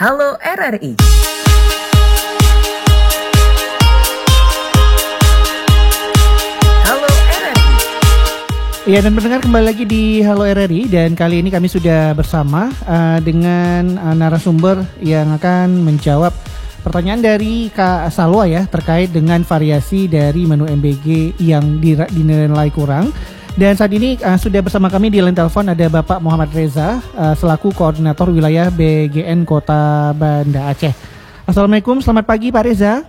Halo RRI. Halo RRI. Ya, dan pendengar kembali lagi di Halo RRI, dan kali ini kami sudah bersama dengan narasumber yang akan menjawab pertanyaan dari Kak Salwa ya, terkait dengan variasi dari menu MBG yang dinilai kurang. Dan saat ini sudah bersama kami di line telepon ada Bapak Muhammad Reza selaku Koordinator Wilayah BGN Kota Banda Aceh. Assalamualaikum, selamat pagi Pak Reza.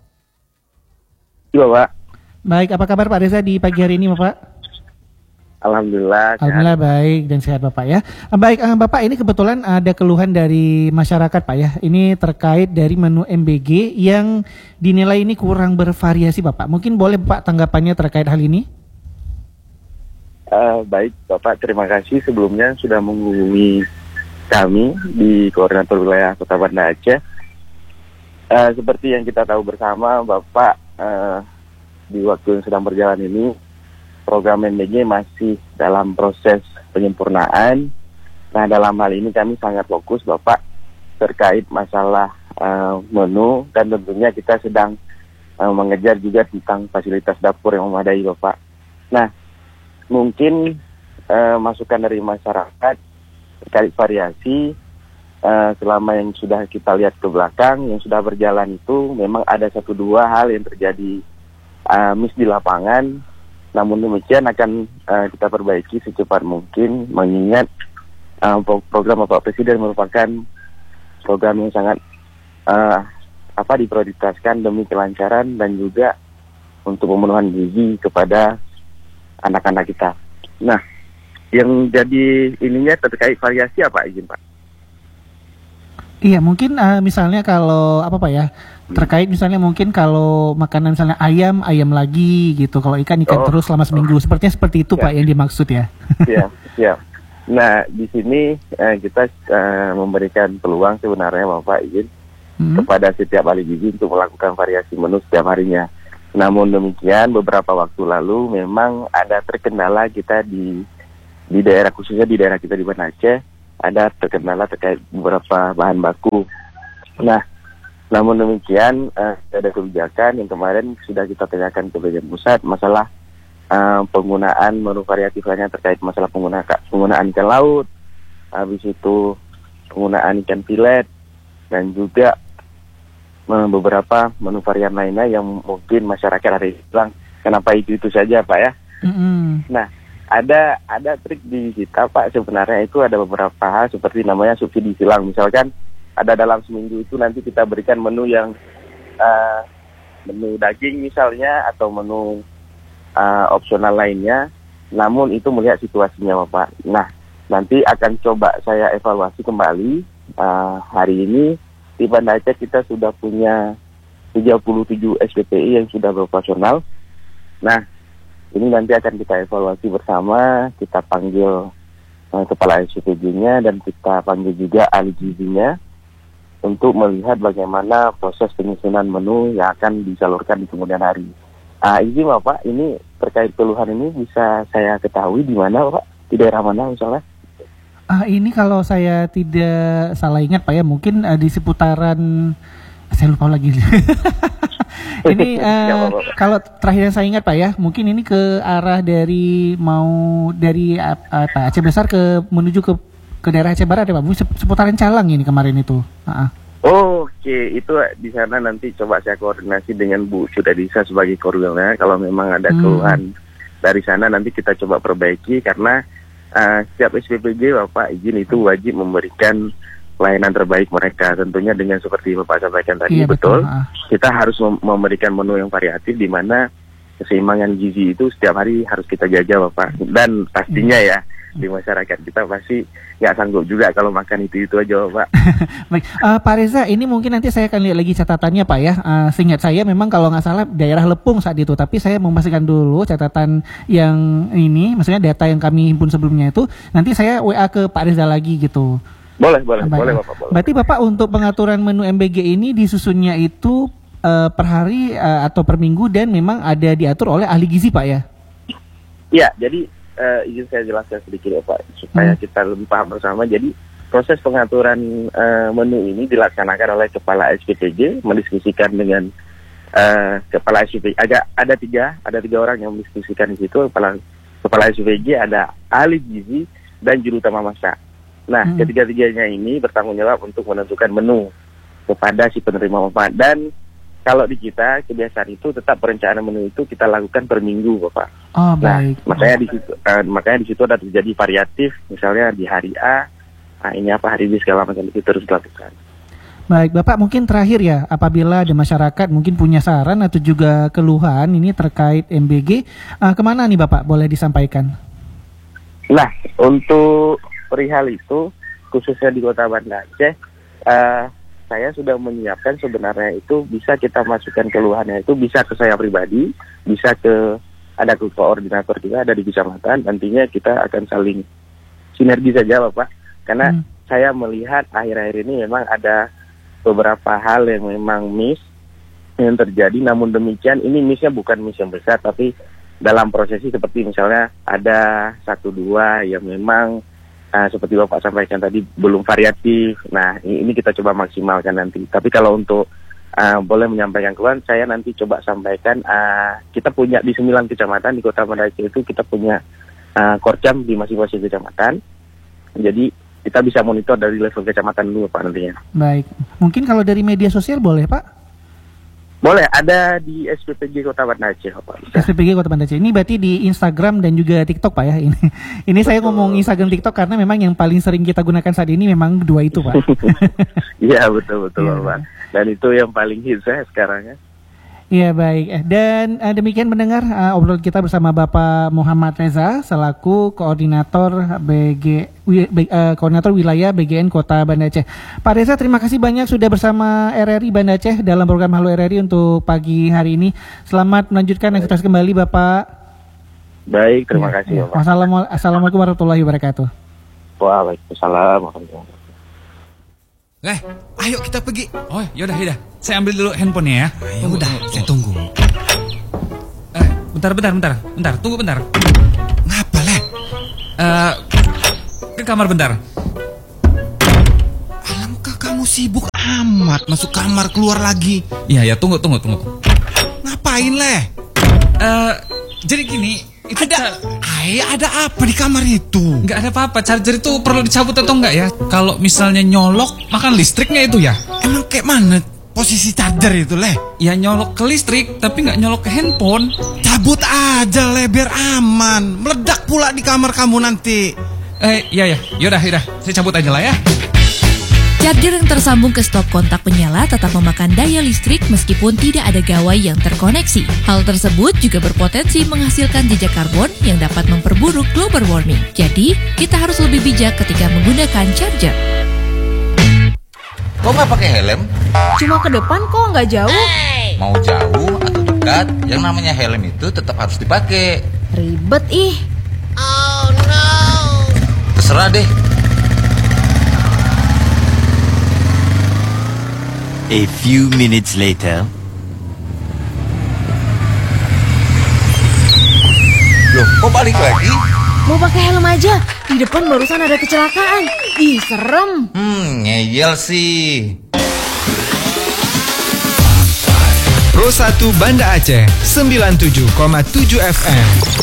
Iya Pak. Baik, apa kabar Pak Reza di pagi hari ini Bapak? Alhamdulillah baik dan sehat Bapak ya. Baik Bapak, ini kebetulan ada keluhan dari masyarakat Pak ya. Ini terkait dari menu MBG yang dinilai ini kurang bervariasi Bapak. Mungkin boleh Bapak tanggapannya terkait hal ini? Baik Bapak, terima kasih sebelumnya sudah menghubungi kami di Koordinator Wilayah Kota Banda Aceh. Seperti yang kita tahu bersama Bapak, di waktu yang sedang berjalan ini program MBG masih dalam proses penyempurnaan. Nah, dalam hal ini kami sangat fokus Bapak terkait masalah menu, dan tentunya kita sedang mengejar juga tentang fasilitas dapur yang memadai Bapak. Nah, mungkin masukan dari masyarakat terkait variasi selama yang sudah kita lihat ke belakang yang sudah berjalan itu memang ada 1-2 hal yang terjadi miss di lapangan. Namun demikian akan kita perbaiki secepat mungkin, mengingat program Bapak Presiden merupakan program yang sangat diprioritaskan demi kelancaran dan juga untuk pemenuhan gizi kepada anak-anak kita. Nah, yang jadi ininya terkait variasi apa izin Pak? Iya, mungkin misalnya kalau apa Pak ya, terkait misalnya mungkin kalau makanan misalnya ayam lagi gitu, kalau ikan terus selama seminggu, sepertinya seperti itu ya. Pak yang dimaksud ya? Iya. Nah, di sini kita memberikan peluang sebenarnya Bapak izin kepada setiap ahli gizi untuk melakukan variasi menu setiap harinya. Namun demikian beberapa waktu lalu memang ada terkendala kita di daerah, khususnya di daerah kita di Banda Aceh, ada terkendala terkait beberapa bahan baku. Nah, namun demikian ada kebijakan yang kemarin sudah kita tanyakan ke bagian pusat masalah penggunaan menu variatif lainnya terkait masalah penggunaan ikan laut, habis itu penggunaan ikan filet, dan juga beberapa menu varian lainnya yang mungkin masyarakat ada yang bilang kenapa itu saja Pak ya. Nah, ada trik di kita Pak, sebenarnya itu ada beberapa hal seperti namanya subsidi silang. Misalkan ada dalam seminggu itu nanti kita berikan menu yang menu daging misalnya, atau menu opsional lainnya, namun itu melihat situasinya Bapak. Nah, nanti akan coba saya evaluasi kembali. Hari ini di Banda Aceh kita sudah punya 37 SPPI yang sudah beroperasional. Nah, ini nanti akan kita evaluasi bersama, kita panggil kepala SPPJ-nya dan kita panggil juga ahli gizinya untuk melihat bagaimana proses penyusunan menu yang akan disalurkan di kemudian hari. Izin Bapak, ini terkait keluhan ini bisa saya ketahui di mana Pak? Di daerah mana misalnya? Ini kalau saya tidak salah ingat Pak ya, mungkin di seputaran, saya lupa lagi. Ini kalau terakhir yang saya ingat Pak ya, mungkin ini ke arah dari Aceh Besar menuju ke daerah Aceh Barat ya Pak, seputaran Calang ini kemarin itu. Oke, itu di sana nanti coba saya koordinasi dengan Bu Sudadisa sebagai koordinatornya. Kalau memang ada keluhan dari sana nanti kita coba perbaiki, karena setiap SPPJ Bapak izin itu wajib memberikan pelayanan terbaik mereka. Tentunya dengan seperti Bapak sampaikan tadi, iya, betul. Kita harus memberikan menu yang variatif, di mana keseimbangan gizi itu setiap hari harus kita jaga Bapak. Dan pastinya ya di masyarakat kita pasti nggak sanggup juga kalau makan itu aja Pak. Baik, Pak Reza, ini mungkin nanti saya akan lihat lagi catatannya Pak ya. Seingat saya memang kalau nggak salah daerah Lepung saat itu, tapi saya memastikan dulu catatan yang ini, maksudnya data yang kami himpun sebelumnya itu, nanti saya WA ke Pak Reza lagi gitu. Boleh Bapak, boleh. Berarti Bapak untuk pengaturan menu MBG ini disusunnya itu per hari atau per minggu, dan memang ada diatur oleh ahli gizi Pak ya? Iya, jadi izin saya jelaskan sedikit ya Pak, supaya kita lebih paham bersama. Jadi proses pengaturan menu ini dilaksanakan oleh Kepala SPPJ mendiskusikan dengan Kepala SPPJ. Ada tiga orang yang mendiskusikan di situ. Kepala SPPJ, ada ahli gizi dan juru utama masak. Nah, ketiga-tiganya ini bertanggung jawab untuk menentukan menu kepada si penerima manfaat. Dan kalau di kita kebiasaan itu tetap perencanaan menu itu kita lakukan per minggu, Bapak. Oh, baik. Nah, makanya di situ ada terjadi variatif, misalnya di hari A, ini apa, hari B, segala macam itu terus dilakukan. Baik, Bapak, mungkin terakhir ya, apabila ada masyarakat mungkin punya saran atau juga keluhan ini terkait MBG, kemana nih Bapak boleh disampaikan? Nah, untuk perihal itu, khususnya di Kota Banda Aceh, saya sudah menyiapkan sebenarnya itu bisa kita masukkan keluhannya itu bisa ke saya pribadi, bisa ada ke koordinator kita ada di kecamatan. Nantinya kita akan saling sinergi saja, Bapak, karena saya melihat akhir-akhir ini memang ada beberapa hal yang memang miss yang terjadi. Namun demikian ini missnya bukan miss yang besar, tapi dalam prosesi seperti misalnya ada 1-2 yang memang seperti Bapak sampaikan tadi belum variatif. Nah, ini kita coba maksimalkan nanti. Tapi kalau untuk boleh menyampaikan keluhan, saya nanti coba sampaikan. Kita punya di 9 kecamatan di Kota Banda Aceh itu kita punya korcam di masing-masing kecamatan. Jadi kita bisa monitor dari level kecamatan dulu, Pak, nantinya. Baik. Mungkin kalau dari media sosial boleh, Pak? Boleh, ada di SPPJ Kota Banda Aceh, Pak. Bisa. SPPJ Kota Banda Aceh. Ini berarti di Instagram dan juga TikTok, Pak ya. Ini saya ngomong Instagram TikTok karena memang yang paling sering kita gunakan saat ini memang 2 itu, Pak. Iya, betul Pak. Dan itu yang paling hits sekarang ya. Iya, baik. Dan demikian mendengar obrolan kita bersama Bapak Muhammad Reza selaku koordinator koordinator wilayah BGN Kota Banda Aceh. Pak Reza, terima kasih banyak sudah bersama RRI Banda Aceh dalam program Halo RRI untuk pagi hari ini. Selamat melanjutkan aktivitas kembali, Bapak. Baik, terima kasih, Bapak. Assalamualaikum warahmatullahi wabarakatuh. Waalaikumsalam warahmatullahi wabarakatuh. Ayo kita pergi. Oh, yaudah. Saya ambil dulu handphonenya ya. Ya udah, saya tunggu. Bentar. Tunggu bentar. Ngapa, Le? Ke kamar bentar. Alamkah kamu sibuk amat masuk kamar keluar lagi? Iya, tunggu. Ngapain, Le? Jadi gini, itu ada apa di kamar itu? nggak ada apa-apa. Charger itu perlu dicabut atau enggak ya? Kalau misalnya nyolok, makan listriknya itu ya. Emang kayak mana posisi charger itu, Le? Ya nyolok ke listrik, tapi nggak nyolok ke handphone. Cabut aja, Le, biar aman. Meledak pula di kamar kamu nanti. Iya. Yaudah. Saya cabut aja lah ya. Charger yang tersambung ke stop kontak penyala tetap memakan daya listrik meskipun tidak ada gawai yang terkoneksi. Hal tersebut juga berpotensi menghasilkan jejak karbon yang dapat memperburuk global warming. Jadi, kita harus lebih bijak ketika menggunakan charger. Kok nggak pakai helm? Cuma ke depan kok, nggak jauh. Mau jauh atau dekat, yang namanya helm itu tetap harus dipakai. Ribet ih. Oh no. Terserah deh. A few minutes later. Loh, kok balik lagi? Mau pakai helm aja. Di depan barusan ada kecelakaan. Ih, serem. Ngeyel sih. Pro 1 Banda Aceh 97,7 FM.